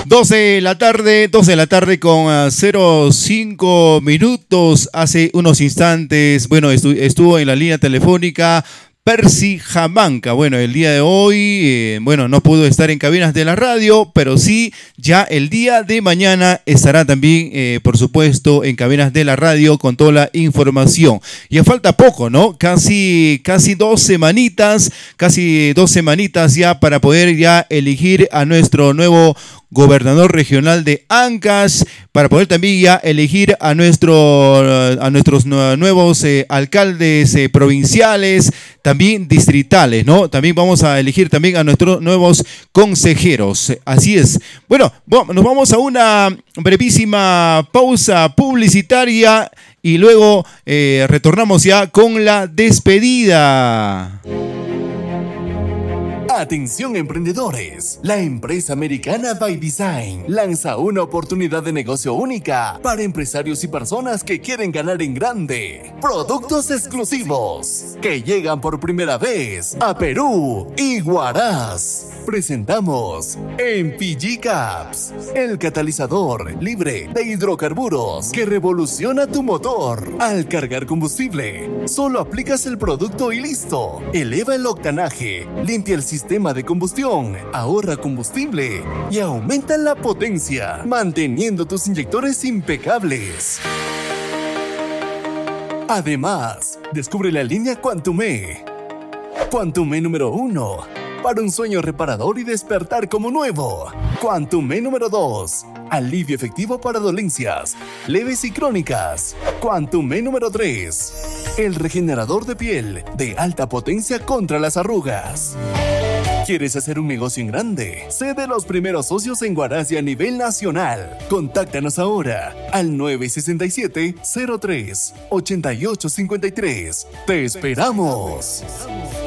12 de la tarde con 05 minutos. Hace unos instantes, bueno, estuvo en la línea telefónica Percy Jamanca. Bueno, el día de hoy, no pudo estar en cabinas de la radio, pero sí, ya el día de mañana estará también, por supuesto, en cabinas de la radio con toda la información. Ya falta poco, ¿no? Casi 2 semanitas, ya para poder ya elegir a nuestro nuevo gobernador regional de Ancash, para poder también ya elegir a nuestros nuevos alcaldes provinciales, también distritales, ¿no? También vamos a elegir también a nuestros nuevos consejeros. Así es. Bueno, nos vamos a una brevísima pausa publicitaria y luego retornamos ya con la despedida. Atención emprendedores, la empresa americana By Design lanza una oportunidad de negocio única para empresarios y personas que quieren ganar en grande. Productos exclusivos que llegan por primera vez a Perú y Huaraz. Presentamos MPG Caps, el catalizador libre de hidrocarburos que revoluciona tu motor. Al cargar combustible, solo aplicas el producto y listo. Eleva el octanaje, limpia el sistema de combustión, ahorra combustible y aumenta la potencia, manteniendo tus inyectores impecables. Además, descubre la línea Quantum-E. Quantum-E número 1. Para un sueño reparador y despertar como nuevo. Quantum-E número 2. Alivio efectivo para dolencias leves y crónicas. Quantum-E número 3. El regenerador de piel de alta potencia contra las arrugas. ¿Quieres hacer un negocio en grande? Sé de los primeros socios en Huaraz y a nivel nacional. Contáctanos ahora al 967-03-8853. ¡Te esperamos!